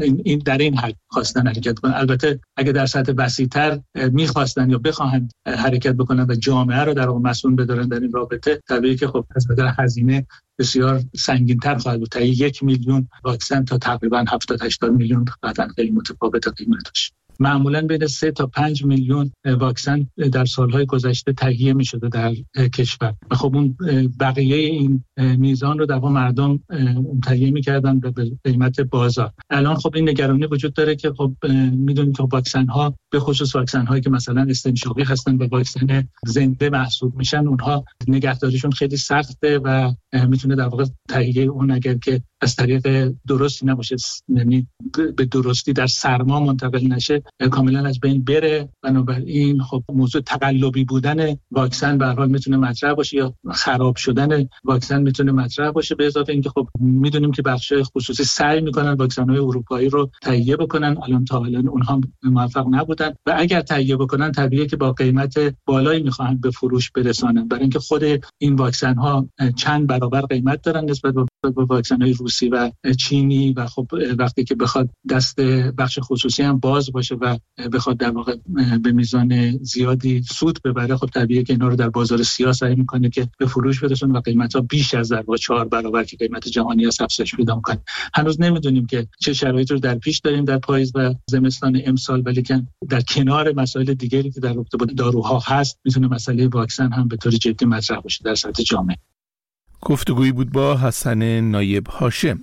در این حد خواستن حرکت کنن. البته اگه در سطح وسیع‌تر می‌خواستن یا بخواهند حرکت بکنن و جامعه رو در واقع مسئول بدارن در این رابطه، طبیعیه که خب از نظر هزینه بسیار سنگین‌تر خواهد بود. تا 1 میلیون واکسن تا تقریبا 70-80 میلیون قطعا خیلی متفاوت قیمتش. معمولاً بین 3 تا 5 میلیون واکسن در سالهای گذشته تهیه می‌شده در کشور. خب اون بقیه این میزان رو در واقع مردم تهیه می‌کردن به قیمت بازار. الان خب این نگرانی وجود داره که خب می‌دونید که واکسن‌ها به خصوص واکسن‌هایی که مثلا استنشاقی هستن و واکسن زنده محسوب میشن، اونها نگهداریشون خیلی سخته و میتونه در واقع تهیه اون اگر که از طریق درستی نباشه، یعنی به درستی در سرما منتقل نشه، کاملا از بین بره. بنابراین خب موضوع تقلبی بودن واکسن به هر حال میتونه مطرح باشه یا خراب شدن واکسن میتونه مطرح باشه. به اضافه اینکه خب میدونیم که بخش‌های خصوصی سعی میکنن واکسن‌های اروپایی رو تهیه بکنن، تا الان اونها موفق نبودن و اگر تهیه بکنن طبیعیه که با قیمت بالایی میخوان به فروش برسانن، برای اینکه خود این واکسن‌ها چند برابر قیمت دارن نسبت به واکسن‌های روسی و چینی و خب وقتی که بخواد دست بخش خصوصی هم باز باشه و بخواد در واقع به میزان زیادی سود ببره، خب طبیعیه که اینا رو در بازار سیاه سعی میکنه که به فروش برسونه و قیمت‌ها بیش از در واقع 4 برابر که قیمت جهانی است افزایش پیدا می‌کنه. هنوز نمیدونیم که چه شرایطی رو در پیش داریم در پاییز و زمستان امسال، ولی که در کنار مسائل دیگری که در رابطه با داروها هست، میتونه مسئله واکسن هم به طور جدی مطرح بشه در سطح جامعه. گفتگویی بود با حسن نایب هاشم.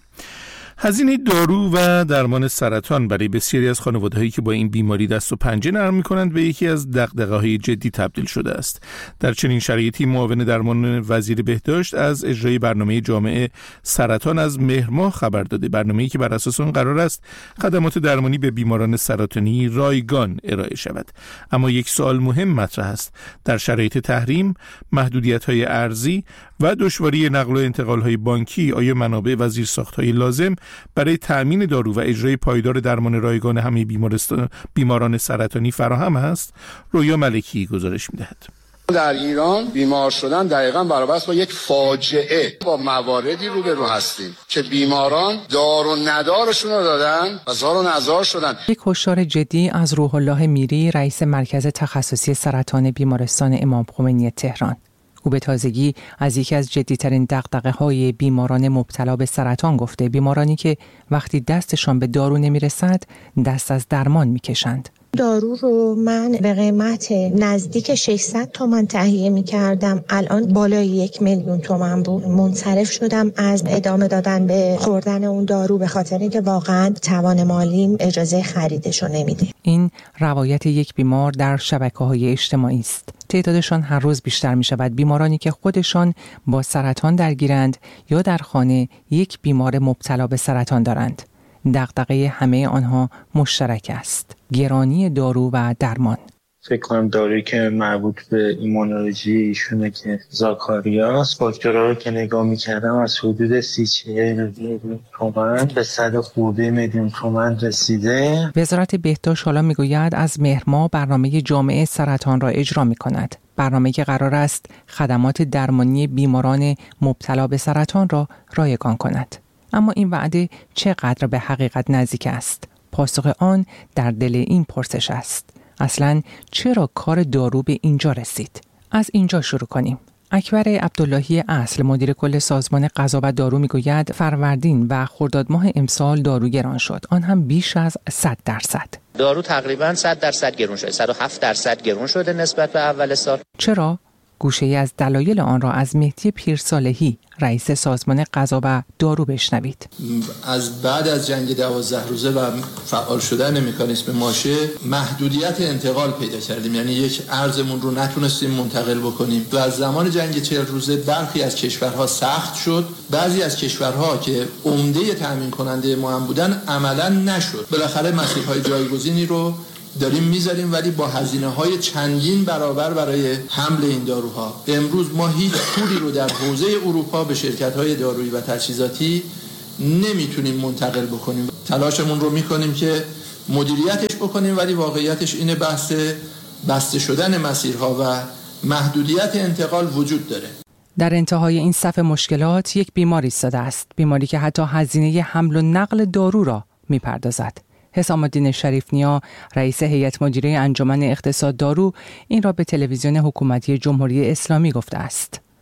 هزینه دارو و درمان سرطان برای بسیاری از خانواده‌هایی که با این بیماری دست و پنجه نرم می‌کنند به یکی از دغدغه‌های جدی تبدیل شده است. در چنین شرایطی معاون درمان وزیر بهداشت از اجرای برنامه جامع سرطان از مهر ماه خبر داده. برنامه‌ای که بر اساس آن قرار است خدمات درمانی به بیماران سرطانی رایگان ارائه شود. اما یک سوال مهم مطرح است. در شرایط تحریم، محدودیت‌های ارزی و دشواری نقل و انتقال‌های بانکی، آیا منابع و زیرساخت‌های لازم برای تأمین دارو و اجرای پایدار درمان رایگان همه بیماران سرطانی فراهم است؟ رویا ملکی گزارش می‌دهد. در ایران بیمار شدن دقیقاً برابر است با یک فاجعه. با مواردی روبرو هستیم که بیماران دار و ندارشون رو دادن و زار و نزار شدن. یک هشدار جدی از روح الله میری، رئیس مرکز تخصصی سرطان بیمارستان امام خمینی تهران. او به تازگی از یکی از جدی‌ترین دغدغه‌های بیماران مبتلا به سرطان گفته، بیمارانی که وقتی دستشان به دارو نمی‌رسد دست از درمان می‌کشند. دارو رو من به قیمت نزدیک 600 تومان تهیه می‌کردم، الان بالای 1 میلیون تومان بود. منصرف شدم از ادامه دادن به خوردن اون دارو به خاطر اینکه واقعا توان مالیم اجازه خریدش رو نمیده. این روایت یک بیمار در شبکه‌های اجتماعی است. تعدادشان هر روز بیشتر می‌شود. بیمارانی که خودشان با سرطان درگیرند یا در خانه یک بیمار مبتلا به سرطان دارند. دغدغه همه آنها مشترک است: گرانی دارو و درمان. فکر کنم دارویی که مربوط به ایمونولوژی ایشونه که زاکاریاس، فاکتورها رو که نگاه می‌کردم از حدود 30-40 میلیون تومان به 100 خورده میلیون تومان رسیده. وزارت بهداشت حالا میگوید از مهر ماه برنامه جامع سرطان را اجرا می‌کند. برنامه‌ای که قرار است خدمات درمانی بیماران مبتلا به سرطان را رایگان کند. اما این وعده چقدر به حقیقت نزدیک است؟ پاسخ آن در دل این پرسش است. اصلاً چرا کار دارو به اینجا رسید؟ از اینجا شروع کنیم. اکبر عبداللهی اصل، مدیر کل سازمان غذا و دارو میگوید فروردین و خرداد ماه امسال دارو گران شد، آن هم بیش از 100%. دارو تقریباً 100% گران شده، 107% گران شده نسبت به اول سال. چرا؟ گوشه‌ای از دلایل آن را از مهدی پیرصالحی، رئیس سازمان غذا و دارو بشنوید. از بعد از جنگ 12 روزه و فعال شدن مکانیزم ماشه محدودیت انتقال پیدا کردیم، یعنی یک ارزمون رو نتونستیم منتقل بکنیم و از زمان جنگ 40 روزه برخی از کشورها سخت شد، بعضی از کشورها که عمده تامین کننده ما هم بودن عملا نشد. بالاخره مسیرهای جایگزینی رو داریم میذاریم، ولی با هزینه‌های چندین برابر برای حمل این داروها. امروز ما هیچ پولی رو در حوزه اروپا به شرکت‌های دارویی و تجهیزاتی نمیتونیم منتقل بکنیم. تلاشمون رو میکنیم که مدیریتش بکنیم، ولی واقعیتش اینه بحث بسته شدن مسیرها و محدودیت انتقال وجود داره. در انتهای این صف مشکلات یک بیماری ایستاده است، بیماری که حتی هزینه حمل و نقل دارو را میپردازد. حسام الدین شریف نیا، رئیس هیئت مدیره انجمن اقتصاد دارو، این را به تلویزیون حکومتی جمهوری اسلامی گفته است.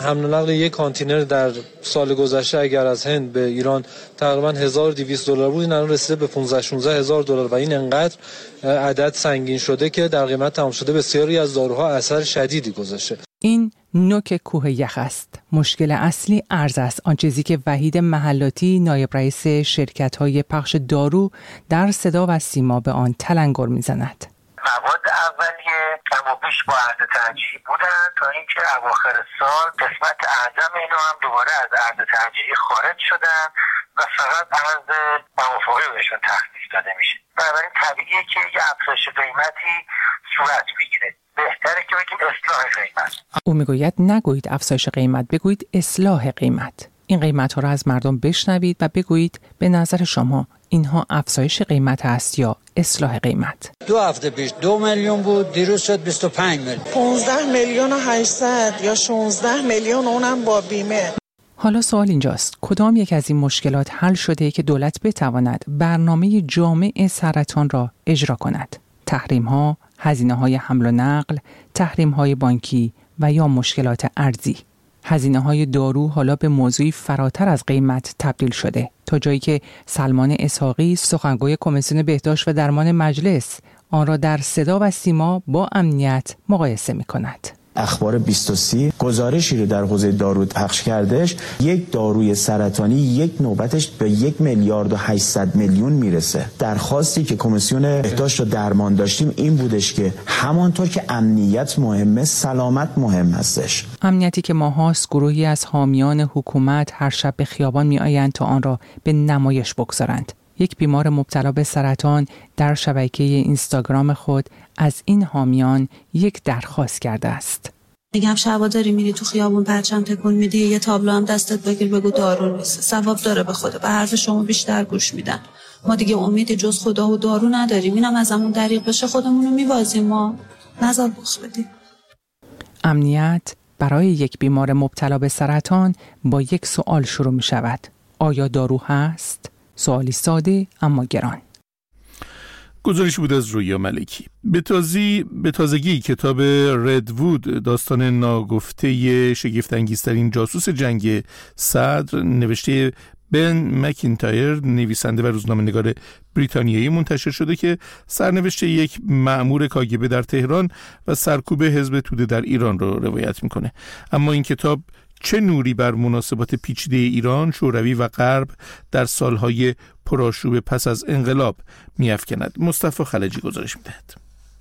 حمل و نقل یک کانتینر در سال گذشته اگر از هند به ایران تقریبا $1200 بود، این الان رسیده به $15,000-16,000 و این انقدر عدد سنگین شده که در قیمت تمام شده بسیاری از داروها اثر شدیدی گذاشته. این نوک کوه یخ است. مشکل اصلی ارز است. آن چیزی که وحید محلاتی نایب رئیس شرکت‌های پخش دارو در صدا و سیما به آن تلنگر می‌زند. مواد اولیه کم و بیش با ارز ترجیحی بودن تا اینکه اواخر سال قسمت اعظم اینا هم دوباره از ارز ترجیحی خارج شدن و فقط ارز موافقه بهشون تخصیص داده میشه. بنابراین طبیعیه که یه افزایش قیمتی صورت بگیره. بهتره که بگید اصلاح قیمت. او میگوید نگویید افزایش قیمت، بگویید اصلاح قیمت. این قیمت ها را از مردم بشنوید و بگویید به نظر شما اینها افزایش قیمت است یا اصلاح قیمت. 2 هفته پیش 2 میلیون بود، دیروز شد 25 میلیون. 15,800,000 یا 16 میلیون اونم با بیمه. حالا سوال اینجاست، کدام یک از این مشکلات حل شده که دولت بتواند برنامه جامع سرطان را اجرا کند؟ تحریم ها، هزینه های حمل و نقل، تحریم های بانکی و یا مشکلات ارزی. هزینه های دارو حالا به موضوعی فراتر از قیمت تبدیل شده، تا جایی که سلمان اسحاقی سخنگوی کمیسیون بهداشت و درمان مجلس آن را در صدا و سیما با امنیت مقایسه می کند. اخبار 2030 گزارشی رو در حوزه دارو پخش کردش. یک داروی سرطانی یک نوبتش به 1,800,000,000 میرسه. درخواستی که کمیسیون بهداشت و درمان داشتیم این بودش که همانطور که امنیت مهمه، سلامت مهم هستش. امنیتی که ماهاست گروهی از حامیان حکومت هر شب به خیابان می آیند تا آن را به نمایش بگذارند. یک بیمار مبتلا به سرطان در شبکه اینستاگرام خود از این حامیان یک درخواست کرده است. میگم شبا داری میری تو خیابون پرچم تکون میدی، یه تابلو هم دستت بگیر بگو دارو نیست. ثواب داره به خدا، به حرف شما بیشتر گوش میدن. ما دیگه امیدی جز خدا و دارو نداریم. اینم ازمون دریغ بشه خودمون رو میوازیم، ما نزار بخ بدیم. امنیت برای یک بیمار مبتلا به سرطان با یک سوال شروع می شود. آیا دارو هست؟ سوالی ساده اما گران. گزارش بود از رویا ملکی. به تازگی کتاب ردوود، داستان ناگفته شگفت‌انگیزترین جاسوس جنگ صدر، نوشته بن مکینتایر، نویسنده و روزنامه‌نگار بریتانیایی، منتشر شده که سرنوشت یک مأمور کاگبه در تهران و سرکوب حزب توده در ایران را روایت میکنه. اما این کتاب چه نوری بر مناسبات پیچیده ایران، شوروی و غرب در سالهای پرآشوب پس از انقلاب می‌افکند؟ مصطفی خلجی گزارش می‌دهد.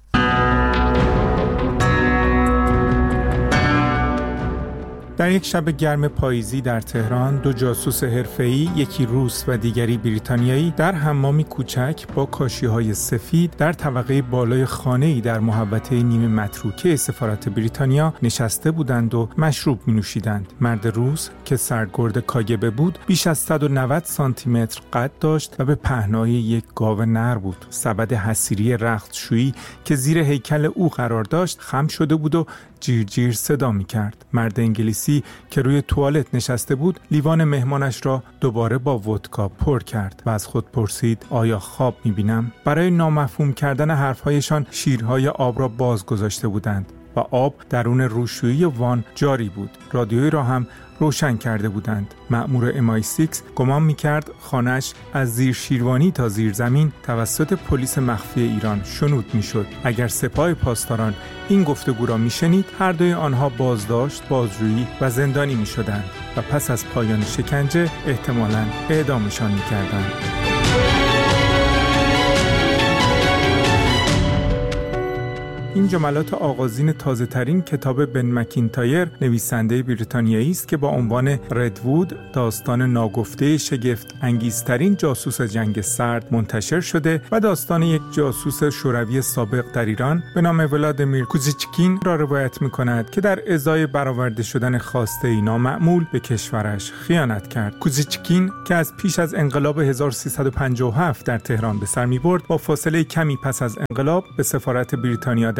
در یک شب گرم پاییزی در تهران، 2 جاسوس حرفه‌ای، یکی روس و دیگری بریتانیایی، در حمامی کوچک با کاشی‌های سفید در طبقه بالای خانه‌ای در محوطه نیمه متروکه سفارت بریتانیا نشسته بودند و مشروب می‌نوشیدند. مرد روس که سرگرد کاگبه بود، بیش از 190 سانتیمتر قد داشت و به پهنای یک گاو نر بود. سبد حصیری رختشویی که زیر هیکل او قرار داشت خم شده بود و جیر جیر صدا می کرد. مرد انگلیسی که روی توالت نشسته بود لیوان مهمانش را دوباره با ودکا پر کرد و از خود پرسید آیا خواب می بینم؟ برای نامفهوم کردن حرفهایشان شیرهای آب را باز گذاشته بودند و آب درون روشویی وان جاری بود. رادیویی را هم روشن کرده بودند. مأمور MI6 گمان می‌کرد خانه‌اش از زیر شیروانی تا زیر زمین توسط پلیس مخفی ایران شنود می‌شد. اگر سپاه پاسداران این گفتگو را می‌شنید، هر دوی آنها بازداشت، بازجویی و زندانی می‌شدند و پس از پایان شکنجه احتمالاً اعدامشان می‌کردند. این جملات آغازین تازه‌ترین کتاب بن مکینتایر، نویسنده بریتانیایی است که با عنوان ردوود، داستان ناگفته شگفت انگیزترین جاسوس جنگ سرد منتشر شده و داستان یک جاسوس شوروی سابق در ایران به نام ولادیمیر کوزیچکین را روایت می‌کند که در ازای برآورده شدن خواسته‌ای نامعمول به کشورش خیانت کرد. کوزیچکین که از پیش از انقلاب 1357 در تهران به سر می‌برد، با فاصله کمی پس از انقلاب به سفارت بریتانیا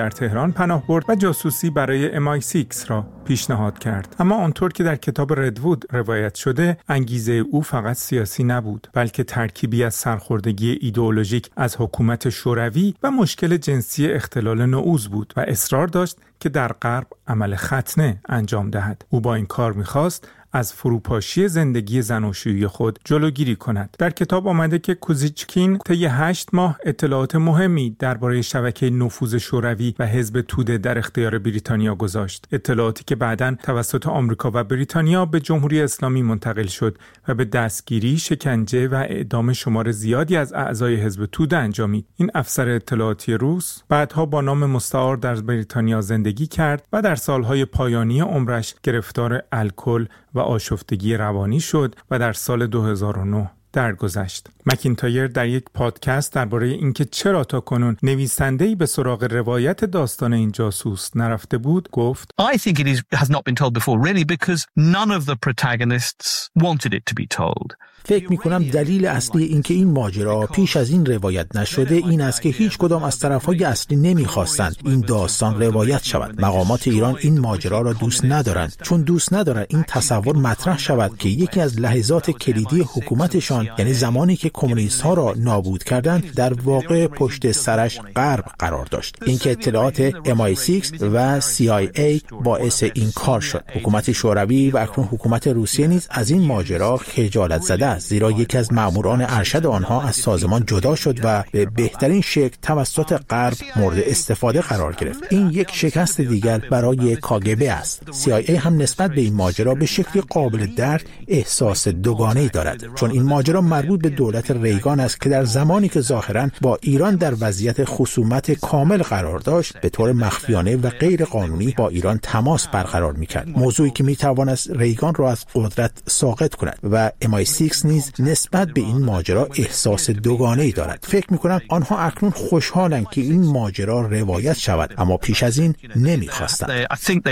در تهران پناه برد و جاسوسی برای MI6 را پیشنهاد کرد. اما آنطور که در کتاب ردوود روایت شده، انگیزه او فقط سیاسی نبود، بلکه ترکیبی از سرخوردگی ایدئولوژیک از حکومت شوروی و مشکل جنسی اختلال نوروز بود و اصرار داشت که در غرب عمل ختنه انجام دهد. او با این کار می‌خواست از فروپاشی زندگی زناشویی خود جلوگیری کند. در کتاب آمده که کوزیچکین طی 8 ماه اطلاعات مهمی درباره شبکه نفوذ شوروی و حزب توده در اختیار بریتانیا گذاشت. اطلاعاتی که بعداً توسط آمریکا و بریتانیا به جمهوری اسلامی منتقل شد و به دستگیری، شکنجه و اعدام شمار زیادی از اعضای حزب توده انجامید. این افسر اطلاعاتی روس بعدها با نام مستعار در بریتانیا زندگی کرد و در سالهای پایانی عمرش گرفتار الکل و آشفتگی روانی شد و در سال 2009 درگذشت. مکینتایر در یک پادکست درباره اینکه چرا تاکنون نویسنده‌ای به سراغ روایت داستان این جاسوس نرفته بود گفت I think it has not been told before really because none of the protagonists wanted it to be told. فکر می‌کنم دلیل اصلی اینکه این ماجرا پیش از این روایت نشده این است که هیچ کدام از طرف‌های اصلی نمی‌خواستند این داستان روایت شود. مقامات ایران این ماجرا را دوست ندارند، چون دوست ندارند این تصور مطرح شود که یکی از لحظات کلیدی حکومتشان، یعنی زمانی که کمونیست‌ها را نابود کردند، در واقع پشت سرش غرب قرار داشت. اینکه اطلاعات MI6 و CIA باعث این کار شد. حکومت شوروی و اکنون حکومت روسیه نیز از این ماجرا خجالت زده، زیرا یکی از ماموران ارشد آنها از سازمان جدا شد و به بهترین شکل توسط غرب مورد استفاده قرار گرفت. این یک شکست دیگر برای کاگبه است. CIA هم نسبت به این ماجرا به شکلی قابل درک احساس دوگانه‌ای دارد، چون این ماجرا مربوط به دولت ریگان است که در زمانی که ظاهراً با ایران در وضعیت خصومت کامل قرار داشت، به طور مخفیانه و غیر قانونی با ایران تماس برقرار می‌کرد، موضوعی که می‌توانست ریگان را از قدرت ساقط کند. و MI6 نیز نسبت به این ماجرا احساس دوگانه‌ای دارد. فکر می‌کنم آنها اکنون خوشحالند که این ماجرا روایت شود، اما پیش از این نمی‌خواستند.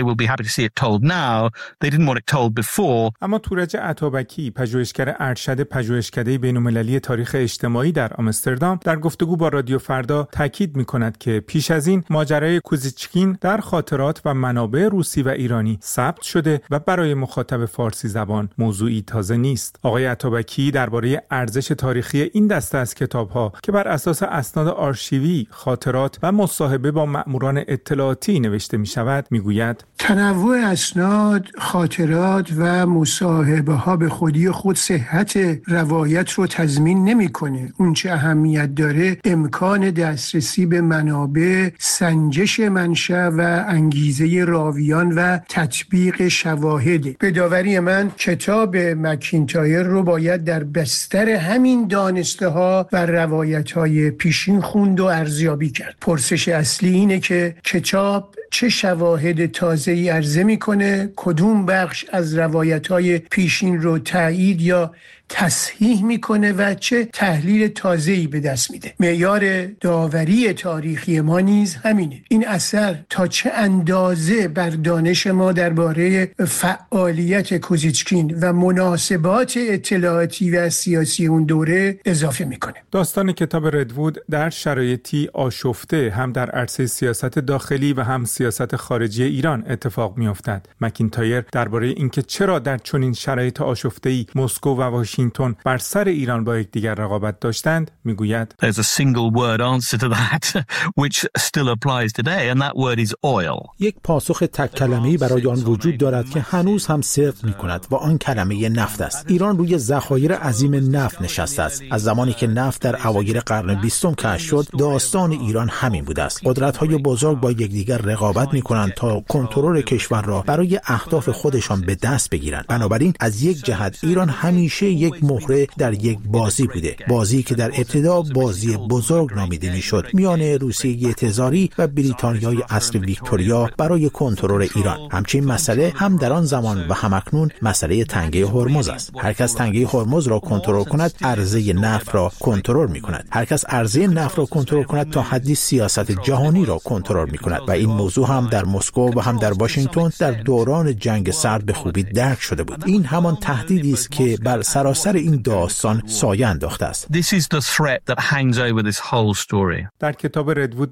اما تورج عطابکی، پژوهشگر ارشد پژوهشکده بین‌المللی تاریخ اجتماعی در آمستردام، در گفتگو با رادیو فردا تاکید می‌کند که پیش از این ماجرای کوزیچکین در خاطرات و منابع روسی و ایرانی ثبت شده و برای مخاطب فارسی زبان موضوعی تازه نیست. آقای عطابکی درباره ارزش تاریخی این دسته از کتاب‌ها که بر اساس اسناد آرشیوی، خاطرات و مصاحبه با مأموران اطلاعاتی نوشته می‌شود می‌گوید تنوع اسناد، خاطرات و مصاحبه‌ها به خودی خود صحت روایت رو تضمین نمی‌کنه. اون چه اهمیت داره امکان دسترسی به منابع، سنجش منشأ و انگیزه راویان و تطبیق شواهد. به داوری من کتاب مکینتایر رو باید در بستر همین دانسته‌ها و روایت‌های پیشین خوند و ارزیابی کرد. پرسش اصلی اینه که کتاب چه شواهد تازه‌ای عرضه می‌کنه، کدوم بخش از روایت‌های پیشین رو تایید یا تصحیح میکنه و چه تحلیل تازه‌ای به دست میده. معیار داوری تاریخی ما نیز همینه. این اثر تا چه اندازه بر دانش ما درباره فعالیت کوزیچکین و مناسبات اطلاعاتی و سیاسی اون دوره اضافه میکنه. داستان کتاب ردوود در شرایطی آشفته هم در عرصه سیاست داخلی و هم سیاست خارجی ایران اتفاق میافتد. مکینتایر درباره اینکه چرا در چنین شرایط آشفته‌ای مسکو و واشنگتن بر سر ایران با یکدیگر رقابت داشتند میگوید There's a single word answer to that which still applies today and that word is oil. یک پاسخ تک کلمه‌ای برای آن وجود دارد که هنوز هم صدق می‌کند و آن کلمه نفت است. ایران روی ذخایر عظیم نفت نشسته است. از زمانی که نفت در اوایل قرن 20 کشف شد، داستان ایران همین بوده است. قدرت‌های بزرگ با یکدیگر رقابت می‌کنند تا کنترل کشور را برای اهداف خودشان به دست بگیرند. بنابراین از یک جهت ایران همیشه یک مهره در یک بازی بوده، بازی که در ابتدا بازی بزرگ نامیده میشد میان روسیه تزاری و بریتانیای عصر ویکتوریا برای کنترل ایران. همچنین مسئله هم در آن زمان و هم اکنون مسئله تنگه هرمز است. هر کس تنگه هرمز را کنترل کند، عرضه نفت را کنترل میکند. هر کس عرضه نفت را کنترل کند، تا حدی سیاست جهانی را کنترل میکند. و این موضوع هم در مسکو و هم در واشنگتن در دوران جنگ سرد به خوبی درک شده بود. این همان تهدیدی است که بر سراسر این داستان سایه انداخته است. This is the threat that hangs over this whole story. در کتاب ردوود